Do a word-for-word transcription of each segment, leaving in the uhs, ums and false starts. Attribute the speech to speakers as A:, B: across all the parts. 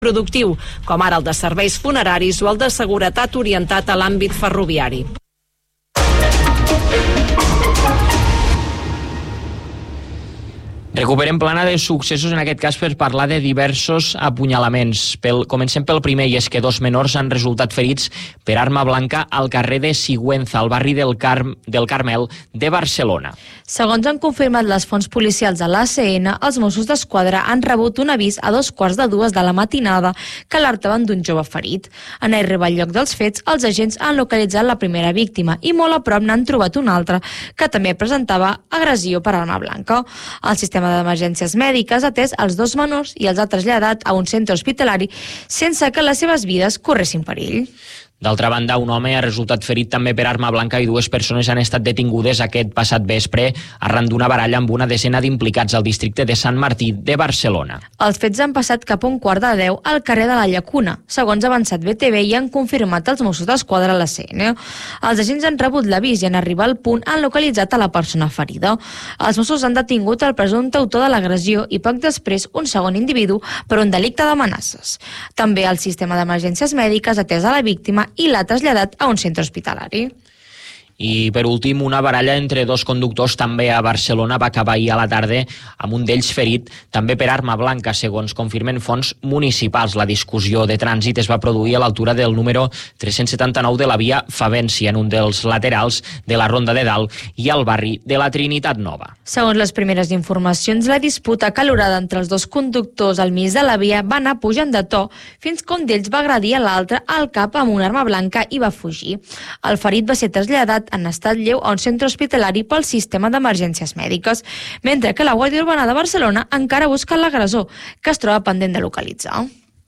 A: productiu, com ara el de serveis funeraris o el de seguretat orientat a l'àmbit ferroviari.
B: Recuperem plana de successos, en aquest cas per parlar de diversos apunyalaments. Pel, comencem pel primer, i és que dos menors han resultat ferits per arma blanca al carrer de Sigüenza, al barri del, Car del Carmel de Barcelona.
C: Segons han confirmat les fonts policials de l'A C N, els Mossos d'Esquadra han rebut un avís a dos quarts de dues de la matinada que alertaven d'un jove ferit. En arribar al lloc dels fets, els agents han localitzat la primera víctima i molt a prop n'han trobat una altra que també presentava agressió per arma blanca. El sistema d'emergències mèdiques ha atès els dos menors i els ha traslladat a un centre hospitalari sense que les seves vides corressin perill.
B: D'altra banda, un home ha resultat ferit també per arma blanca i dues persones han estat detingudes aquest passat vespre arran d'una baralla amb una desena d'implicats al districte de Sant Martí de Barcelona.
C: Els fets han passat cap a un quart de deu al carrer de la Llacuna, segons ha avançat B T V i han confirmat els Mossos d'Esquadra a la C N. Els agents han rebut l'avís i en arribar al punt han localitzat a la persona ferida. Els Mossos han detingut el presumpte autor de l'agressió i poc després un segon individu per un delicte d'amenaces. També el sistema d'emergències mèdiques ha atès a la víctima i l'ha traslladat a un centre hospitalari.
B: I, per últim, una baralla entre dos conductors també a Barcelona va acabar ahir a la tarda amb un d'ells ferit també per arma blanca, segons confirmen fonts municipals. La discussió de trànsit es va produir a l'altura del número tres-cents setanta-nou de la via Favència, en un dels laterals de la Ronda de Dalt i al barri de la Trinitat Nova.
C: Segons les primeres informacions, la disputa acalorada entre els dos conductors al mig de la via va anar pujant de to fins que un d'ells va agredir a l'altre al cap amb una arma blanca i va fugir. El ferit va ser traslladat en estat lleu a un centre hospitalari pel sistema d'emergències mèdiques, mentre que la Guàrdia Urbana de Barcelona encara busca l'agressor, que es troba pendent de localitzar.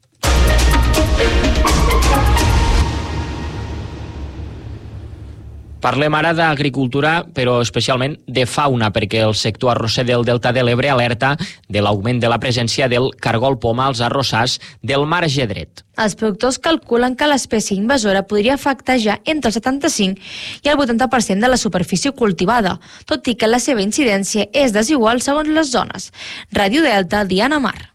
B: Parlem ara d'agricultura, però especialment de fauna, perquè el sector arrosser del Delta de l'Ebre alerta de l'augment de la presència del cargol poma als arrossars del marge dret.
C: Els productors calculen que l'espècie invasora podria afectar ja entre el setanta-cinc i el vuitanta per cent de la superfície cultivada, tot i que la seva incidència és desigual segons les zones. Ràdio Delta, Diana Mar.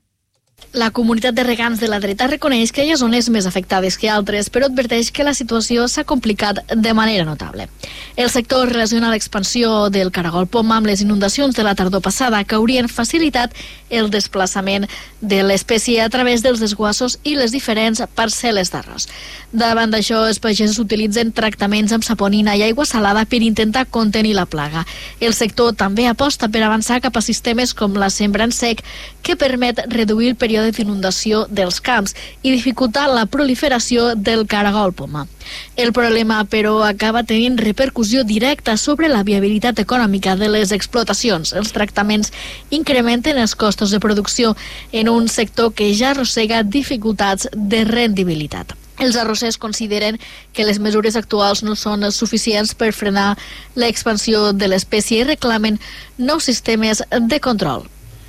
D: La comunitat de regants de la dreta reconeix que hi ha zones més afectades que altres, però adverteix que la situació s'ha complicat de manera notable. El sector relaciona l'expansió del caragol poma amb les inundacions de la tardor passada, que haurien facilitat el desplaçament de l'espècie a través dels desguassos i les diferents parcel·les d'arròs. Davant d'això, els pagesos utilitzen tractaments amb saponina i aigua salada per intentar contenir la plaga. El sector també aposta per avançar cap a sistemes com la sembra en sec, que permet reduir el període d'inundació dels camps i dificultar la proliferació del caragol poma. El problema, però, acaba tenint repercussió directa sobre la viabilitat econòmica de les explotacions. Els tractaments incrementen els costos de producció en un sector que ja arrossega dificultats de rendibilitat. Els arrossers consideren que les mesures actuals no són suficients per frenar l'expansió de l'espècie i reclamen nous sistemes de control.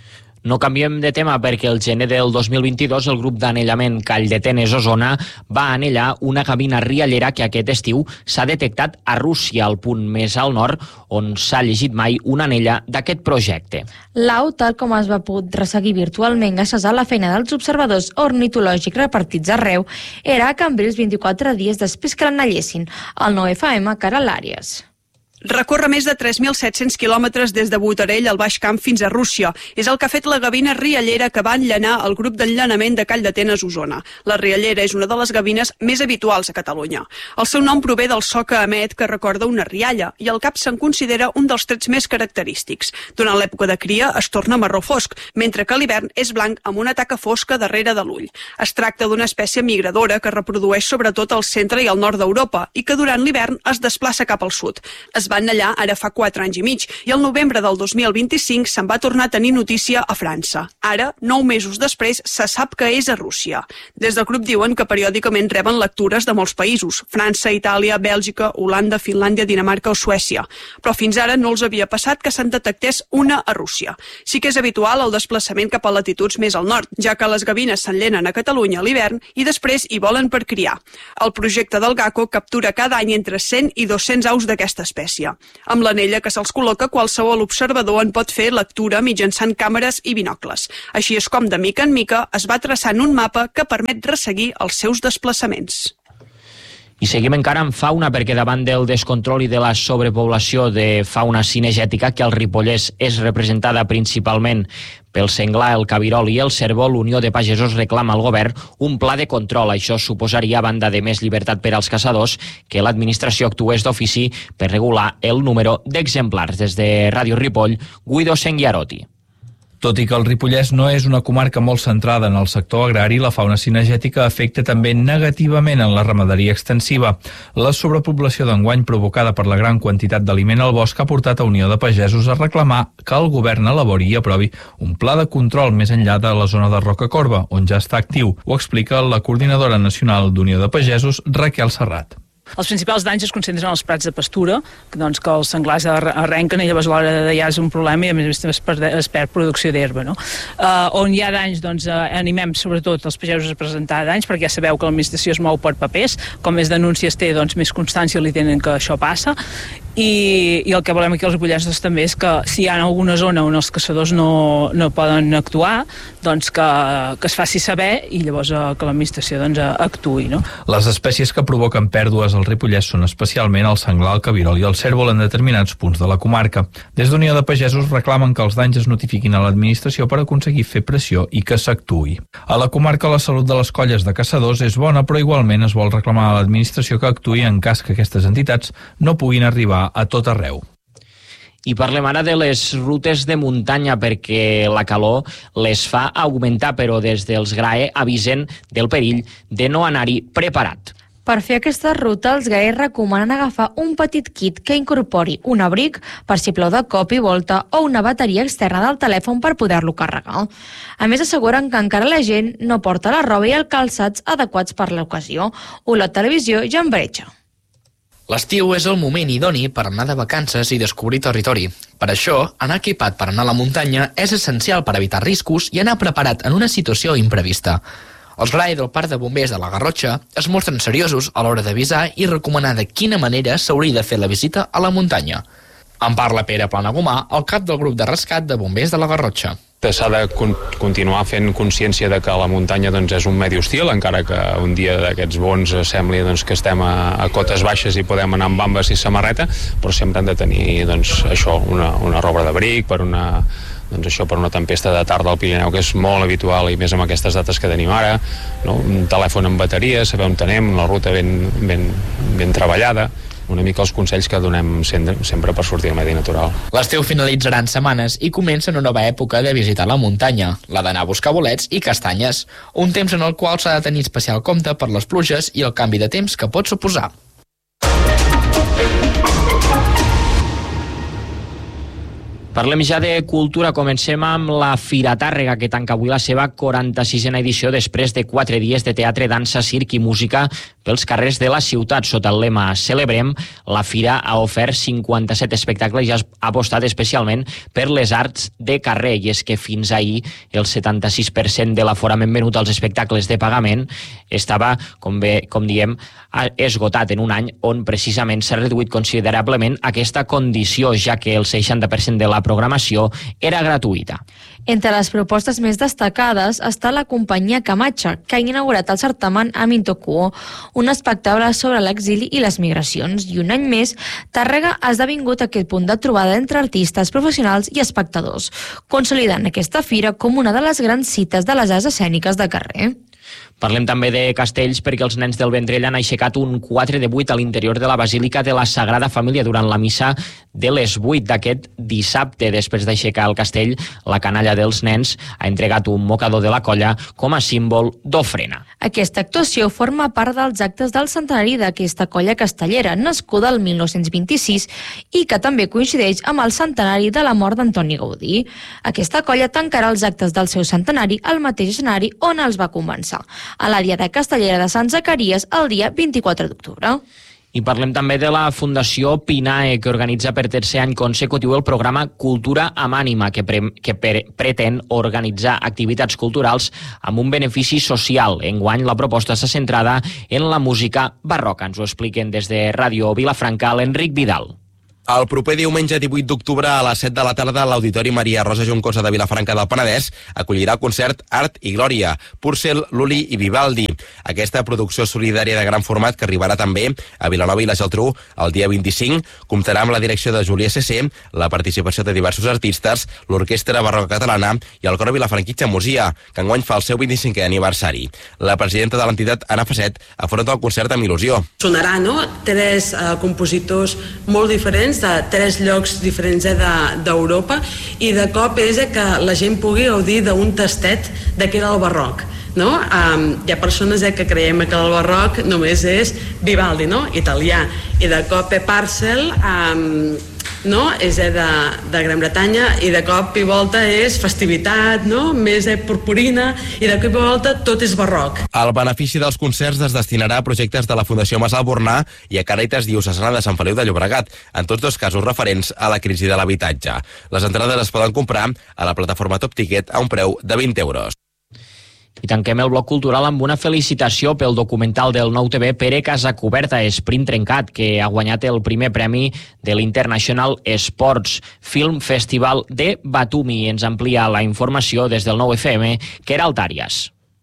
B: No canviem de tema perquè el gener del dos mil vint-i-dos el grup d'anellament Call de Tenes Osona va anellar una gavina riallera que aquest estiu s'ha detectat a Rússia, al punt més al nord on s'ha llegit mai una anella d'aquest projecte.
C: L'au, tal com es va poder resseguir virtualment gràcies a la feina dels observadors ornitològics repartits arreu, era a Cambrils vint-i-quatre dies després que l'anellessin. El nou F M, Caral Àries.
E: Recorre més de tres mil set-cents quilòmetres des de Botarell al Baix Camp fins a Rússia. És el que ha fet la gavina riallera que va enllanar el grup d'enllanament de Call de Tenes Osona. La riallera és una de les gavines més habituals a Catalunya. El seu nom prové del so que emet, que recorda una rialla, i el cap se'n considera un dels trets més característics. Durant l'època de cria es torna marró fosc, mentre que a l'hivern és blanc amb una taca fosca darrere de l'ull. Es tracta d'una espècie migradora que reprodueix sobretot al centre i al nord d'Europa i que durant l'hivern es desplaça cap al sud. Es va enellar ara fa quatre anys i mig i el novembre del dos mil vint-i-cinc se'n va tornar a tenir notícia a França. Ara, nou mesos després, se sap que és a Rússia. Des del grup diuen que periòdicament reben lectures de molts països, França, Itàlia, Bèlgica, Holanda, Finlàndia, Dinamarca o Suècia. Però fins ara no els havia passat que se'n detectés una a Rússia. Sí que és habitual el desplaçament cap a latituds més al nord, ja que les gavines s'enllenen a Catalunya a l'hivern i després hi volen per criar. El projecte del GACO captura cada any entre cent i dos-cents aus d'aquesta espècie. distància. Amb l'anella que se'ls col·loca, qualsevol observador en pot fer lectura mitjançant càmeres i binocles. Així és com, de mica en mica, es va traçant un mapa que permet resseguir els seus desplaçaments.
B: I seguim encara amb fauna, perquè davant del descontrol i de la sobrepoblació de fauna cinegètica, que al Ripollès és representada principalment pel senglar, el cabirol i el cérvol, l'Unió de Pagesos reclama al govern un pla de control. Això suposaria, a banda de més llibertat per als caçadors, que l'administració actués d'ofici per regular el número d'exemplars. Des de Ràdio Ripoll, Guido Senguiarotti.
F: Tot i que el Ripollès no és una comarca molt centrada en el sector agrari, la fauna cinegètica afecta també negativament en la ramaderia extensiva. La sobrepoblació d'enguany provocada per la gran quantitat d'aliment al bosc ha portat a Unió de Pagesos a reclamar que el govern elabori i aprovi un pla de control més enllà de la zona de Rocacorba, on ja està actiu. Ho explica la coordinadora nacional d'Unió de Pagesos, Raquel Serrat.
G: Els principals danys es concentren en els prats de pastura, que, doncs, que els senglars arrenquen i llavors a l'hora de ja és un problema i a més a més es perd, es perd producció d'herba. No? Uh, on hi ha danys, doncs, uh, animem sobretot els pagesos a presentar danys, perquè ja sabeu que l'administració es mou per papers, com més denúncies té, doncs més constància li tenen que això passa, i, i el que volem aquí als ripollesos també és que si hi ha alguna zona on els caçadors no, no poden actuar, doncs que, que es faci saber i llavors uh, que l'administració doncs, uh, actuï. No?
F: Les espècies que provoquen pèrdues al Ripollès són especialment el senglar, el cabirol i el cérvol en determinats punts de la comarca. Des d'Unió de Pagesos reclamen que els danys es notifiquin a l'administració per aconseguir fer pressió i que s'actuï. A la comarca la salut de les colles de caçadors és bona, però igualment es vol reclamar a l'administració que actuï en cas que aquestes entitats no puguin arribar a tot arreu.
B: I parlem ara de les rutes de muntanya, perquè la calor les fa augmentar, però des dels G R A E avisen del perill de no anar-hi preparat.
C: Per fer aquesta ruta, els G A E recomanen agafar un petit kit que incorpori un abric per si plou de cop i volta o una bateria externa del telèfon per poder-lo carregar. A més, asseguren que encara la gent no porta la roba i els calçats adequats per l'ocasió. Olot Televisió, Jan Bretxa.
H: L'estiu és el moment idoni per anar de vacances i descobrir territori. Per això, anar equipat per anar a la muntanya és essencial per evitar riscos i anar preparat en una situació imprevista. Els G R A E del Parc de Bombers de la Garrotxa es mostren seriosos a l'hora d'avisar i recomanar de quina manera s'hauria de fer la visita a la muntanya. En parla Pere Planagumà, el cap del grup de rescat de Bombers de la Garrotxa.
I: S'ha de con continuar fent consciència de que la muntanya doncs, és un medi hostil, encara que un dia d'aquests bons sembli doncs, que estem a, a cotes baixes i podem anar amb bambes i samarreta, però sempre hem de tenir doncs, això, una, una roba d'abric per una, doncs això, per una tempesta de tarda al Pirineu, que és molt habitual i més amb aquestes dates que tenim ara, no? Un telèfon amb bateria, saber on tenem, una ruta ben, ben, ben treballada, una mica els consells que donem sempre per sortir al medi natural.
H: L'estiu finalitzarà en setmanes i comença una nova època de visitar la muntanya, la d'anar a buscar bolets i castanyes, un temps en el qual s'ha de tenir especial compte per les pluges i el canvi de temps que pot suposar.
B: Parlem ja de cultura. Comencem amb la Fira Tàrrega, que tanca avui la seva quaranta-sisena edició després de quatre dies de teatre, dansa, circ i música pels carrers de la ciutat. Sota el lema Celebrem, la Fira ha ofert cinquanta-set espectacles i ha apostat especialment per les arts de carrer. I és que fins ahir el setanta-sis per cent de l'aforament venut als espectacles de pagament estava, com bé, com diem, esgotat en un any on precisament s'ha reduït considerablement aquesta condició, ja que el seixanta per cent de la programació era gratuïta.
C: Entre les propostes més destacades està la companyia Camacha, que ha inaugurat el certamen Amintokuo, un espectacle sobre l'exili i les migracions. I un any més, Tàrrega ha esdevingut aquest punt de trobada entre artistes, professionals i espectadors, consolidant aquesta fira com una de les grans cites de les arts escèniques de carrer.
B: Parlem també de castells, perquè els nens del Vendrell han aixecat un quatre de vuit a l'interior de la Basílica de la Sagrada Família durant la missa de les vuit d'aquest dissabte. Després d'aixecar el castell, la canalla dels nens ha entregat un mocador de la colla com a símbol d'ofrena.
C: Aquesta actuació forma part dels actes del centenari d'aquesta colla castellera, nascuda el mil nou-cents vint-i-sis i que també coincideix amb el centenari de la mort d'Antoni Gaudí. Aquesta colla tancarà els actes del seu centenari al mateix escenari on els va començar, a la Diada Castellera de Sant Zacaries el dia vint-i-quatre d'octubre.
B: I parlem també de la Fundació Pinae, que organitza per tercer any consecutiu el programa Cultura amb ànima, que, pre que pre pretén organitzar activitats culturals amb un benefici social. Enguany la proposta està centrada en la música barroca. Ens ho expliquen des de Ràdio Vilafranca, l'Enric Vidal.
J: El proper diumenge divuit d'octubre a les set de la tarda l'Auditori Maria Rosa Juncosa de Vilafranca del Penedès acollirà el concert Art i Glòria, Purcell, Lully i Vivaldi. Aquesta producció solidària de gran format que arribarà també a Vilanova i la Geltrú el dia vint-i-cinc comptarà amb la direcció de Júlia C C, la participació de diversos artistes, l'Orquestra Barroca Catalana i el Cor Vilafranquitxa Músia, que enguany fa el seu vint-i-cinquè aniversari. La presidenta de l'entitat, Anna Facet, afronta el concert amb il·lusió.
K: Sonarà, no?, tres uh, compositors molt diferents de tres llocs diferents eh, d'Europa i de cop és eh, que la gent pugui gaudir d'un tastet de què era el barroc. No? Um, hi ha persones eh, que creiem que el barroc només és Vivaldi, no? Italià, i de cop eh, Purcell um, no? és eh, de, de Gran Bretanya i de cop i volta és festivitat, no? Més eh, purpurina i de cop i volta tot és barroc.
J: El benefici dels concerts es destinarà a projectes de la Fundació Mas Albornà i a Càritas Diocesana de Sant Feliu de Llobregat, en tots dos casos referents a la crisi de l'habitatge. Les entrades es poden comprar a la plataforma Top Ticket a un preu de vint euros.
B: I tanquem el bloc cultural amb una felicitació pel documental del Nou T V Pere Casacuberta, Sprint Trencat, que ha guanyat el primer premi de l'International Sports Film Festival de Batumi. Ens amplia la informació des del nou F M, Queralt Àrias.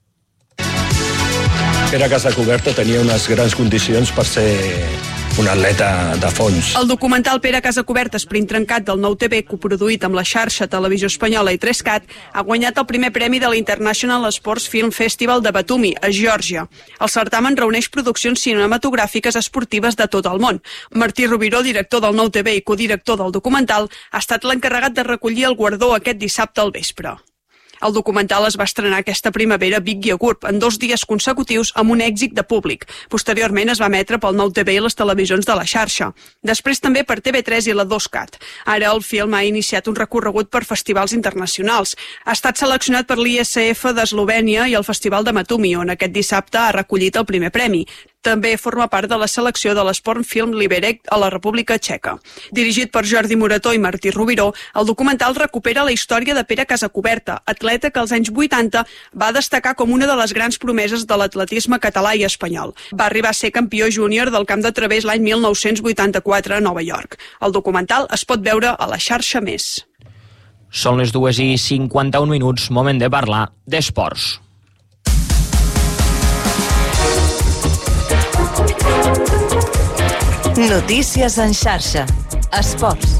L: Pere Casacuberta tenia unes grans condicions per ser un atleta de fons.
E: El documental Pere Casacuberta, Sprint Trencat del Nou T V, coproduït amb la xarxa Televisió Espanyola i tres cat, ha guanyat el primer premi de l'International Sports Film Festival de Batumi, a Geòrgia. El certamen reuneix produccions cinematogràfiques esportives de tot el món. Martí Rovira, director del Nou T V i codirector del documental, ha estat l'encarregat de recollir el guardó aquest dissabte al vespre. El documental es va estrenar aquesta primavera a Vic i a Gurb en dos dies consecutius amb un èxit de públic. Posteriorment es va emetre pel Nou T V i les televisions de la xarxa. Després també per T V tres i la dos cat. Ara el film ha iniciat un recorregut per festivals internacionals. Ha estat seleccionat per l'I S F d'Eslovènia i el Festival de Batumi, on aquest dissabte ha recollit el primer premi. També forma part de la selecció de l'Sport Film Liberec a la República Txeca. Dirigit per Jordi Morató i Martí Rovira, el documental recupera la història de Pere Casacuberta, atleta que als anys vuitanta va destacar com una de les grans promeses de l'atletisme català i espanyol. Va arribar a ser campió júnior del camp de través l'any mil nou-cents vuitanta-quatre a Nova York. El documental es pot veure a la xarxa Més.
B: Són les dues i cinquanta-un minuts, moment de parlar d'esports.
M: Notícies en xarxa. Esports.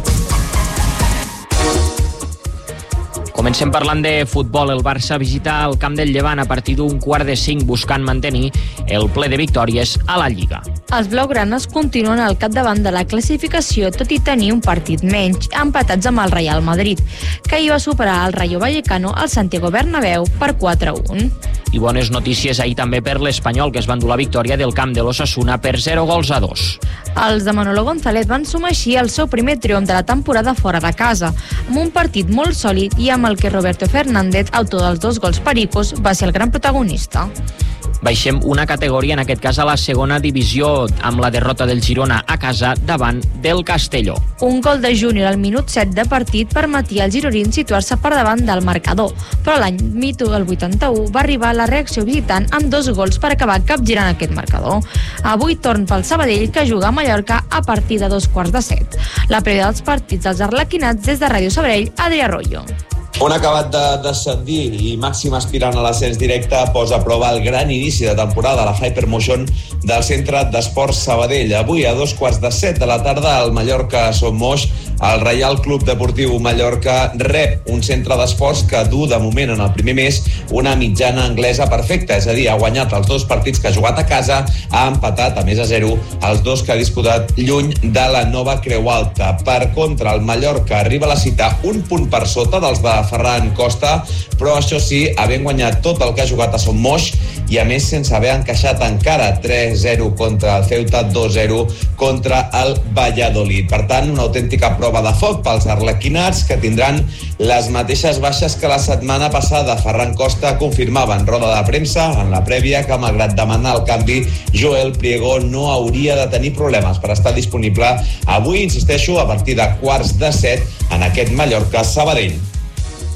B: Comencem parlant de futbol. El Barça visita el camp del Llevant a partir d'un quart de cinc buscant mantenir el ple de victòries a la Lliga.
C: Els blaugranes continuen al capdavant de la classificació, tot i tenir un partit menys, empatats amb el Real Madrid, que hi va superar el Rayo Vallecano al Santiago Bernabéu per quatre a un.
B: I bones notícies ahir també per l'Espanyol, que es va endur la victòria del camp de l'Osasuna per zero gols a dos.
C: Els de Manolo González van sumar així el seu primer triomf de la temporada fora de casa, amb un partit molt sòlid i amb el que Roberto Fernández, autor dels dos gols pericos, va ser el gran protagonista.
B: Baixem una categoria, en aquest cas a la segona divisió, amb la derrota del Girona a casa davant del Castelló.
C: Un gol de Júnior al minut set de partit permetia al girorín situar-se per davant del marcador, però l'any mito del vuitanta-u va arribar la reacció visitant amb dos gols per acabar capgirant aquest marcador. Avui torn pel Sabadell, que juga a Mallorca a partir de dos quarts de set. La prèvia dels partits dels arlequinats des de Ràdio Sabadell, Adrià Arroyo.
N: On ha acabat de descendir i màxim aspirant a l'ascens directe posa a prova el gran inici de temporada a la Hypermotion del Centre d'Esports Sabadell. Avui a dos quarts de set de la tarda al Mallorca Son Moix, el Reial Club Deportiu Mallorca rep un centre d'esports que du de moment en el primer mes una mitjana anglesa perfecta, és a dir, ha guanyat els dos partits que ha jugat a casa, ha empatat a més a zero els dos que ha disputat lluny de la Nova Creu Alta. Per contra, el Mallorca arriba a la cita un punt per sota dels de Ferran Costa, però això sí, havent guanyat tot el que ha jugat a Son Moix i a més sense haver encaixat encara tres zero contra el Ceuta, dos zero contra el Valladolid. Per tant, una autèntica prova de foc pels arlequinats, que tindran les mateixes baixes que la setmana passada. Ferran Costa confirmava en roda de premsa, en la prèvia, que malgrat demanar el canvi, Joel Priego no hauria de tenir problemes per estar disponible avui, insisteixo, a partir de quarts de set en aquest Mallorca-Sabadell.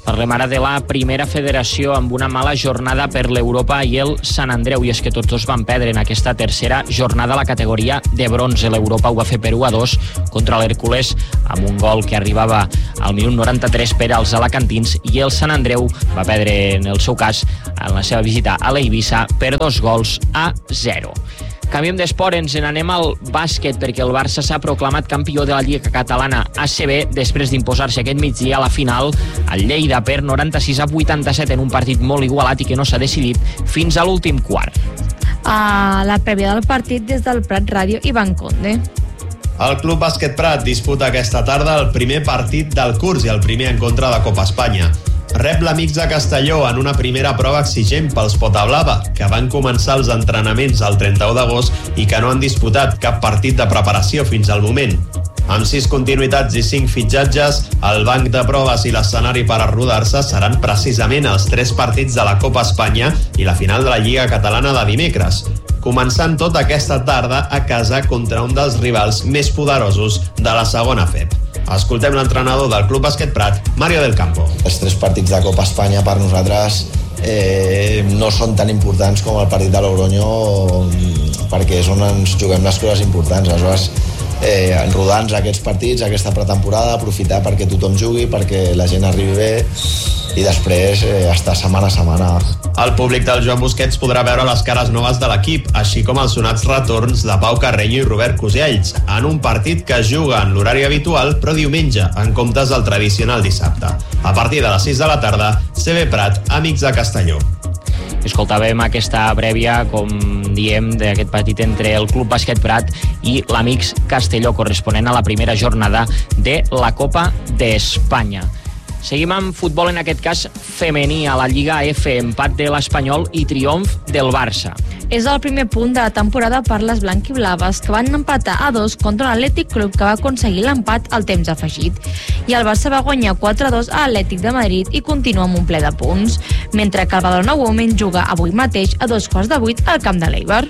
B: Parlem ara de la primera federació amb una mala jornada per l'Europa i el Sant Andreu, i és que tots dos van perdre en aquesta tercera jornada a la categoria de bronze. L'Europa ho va fer per u a dos contra l'Hèrcules amb un gol que arribava al minut noranta-tres per als alacantins, i el Sant Andreu va perdre en el seu cas en la seva visita a l'Eivissa per dos gols a zero. Canviem d'esport, ens n'anem al bàsquet, perquè el Barça s'ha proclamat campió de la Lliga Catalana A C B després d'imposar-se aquest migdia a la final al Lleida per noranta-sis a vuitanta-set en un partit molt igualat i que no s'ha decidit fins a l'últim quart.
C: A la prèvia del partit, des del Prat Ràdio, Ivan Conde.
O: El Club Bàsquet Prat disputa aquesta tarda el primer partit del curs i el primer encontre de Copa Espanya. Rep l'Amics de Castelló en una primera prova exigent pels Potablava, que van començar els entrenaments el trenta-u d'agost i que no han disputat cap partit de preparació fins al moment. Amb sis continuïtats i cinc fitxatges, el banc de proves i l'escenari per a rodar-se seran precisament els tres partits de la Copa Espanya i la final de la Lliga Catalana de dimecres, començant tota aquesta tarda a casa contra un dels rivals més poderosos de la segona F E P. Escoltem l'entrenador del Club Bàsquet Prat, Mario del Campo.
P: Els tres partits de Copa Espanya per nosaltres eh, no són tan importants com el partit de Logroño, perquè és on ens juguem les coses importants. Aleshores, eh, rodar-nos aquests partits, aquesta pretemporada, aprofitar perquè tothom jugui, perquè la gent arribi bé i després eh, estar setmana a setmana.
O: El públic del Joan Busquets podrà veure les cares noves de l'equip, així com els sonats retorns de Pau Carreño i Robert Cosiells, en un partit que es juga en l'horari habitual, però diumenge, en comptes del tradicional dissabte. A partir de les sis de la tarda, C B Prat, Amics de Castelló.
B: Escoltàvem aquesta prèvia, com diem, d'aquest partit entre el Club Bàsquet Prat i l'Amics Castelló, corresponent a la primera jornada de la Copa d'Espanya. Seguim amb futbol, en aquest cas femení, a la Lliga F, empat de l'Espanyol i triomf del Barça.
C: És el primer punt de la temporada per les blanquiblaves, que van empatar a dos contra l'Atlètic Club, que va aconseguir l'empat al temps afegit. I el Barça va guanyar quatre a dos a l'Atlètic de Madrid i continua amb un ple de punts, mentre que el Badalona Women juga avui mateix a dos quarts de vuit al camp de l'Eibar.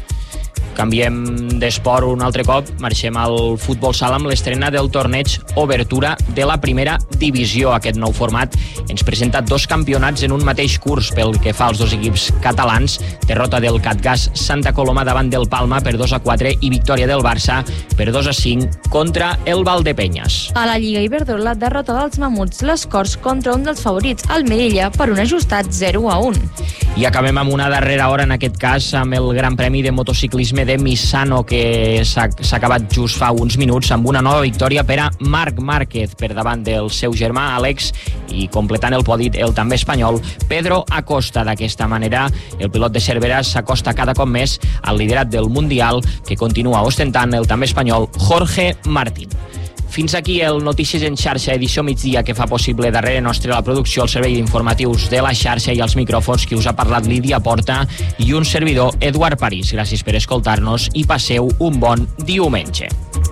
B: Canviem d'esport un altre cop, marxem al futbol sala amb l'estrena del torneig Obertura de la primera divisió. Aquest nou format ens presenta dos campionats en un mateix curs pel que fa als dos equips catalans, derrota del Catgas Santa Coloma davant del Palma per dos a quatre i victòria del Barça per dos a cinc contra el Valdepenyes.
C: A la Lliga Iberdrola, derrota dels Mamuts les Corts contra un dels favorits, el Melilla, per un ajustat zero a un.
B: I acabem amb una darrera hora, en aquest cas amb el Gran Premi de Motociclisme de Misano, que s'ha acabat just fa uns minuts amb una nova victòria per a Marc Márquez per davant del seu germà Àlex i completant el podi el també espanyol Pedro Acosta. D'aquesta manera, el pilot de Cervera s'acosta cada cop més al liderat del Mundial, que continua ostentant el també espanyol Jorge Martín. Fins aquí el Notícies en xarxa, edició migdia, que fa possible darrere nostre la producció, el servei d'informatius de la xarxa i els micròfons, que us ha parlat Lídia Porta i un servidor, Eduard París. Gràcies per escoltar-nos i passeu un bon diumenge.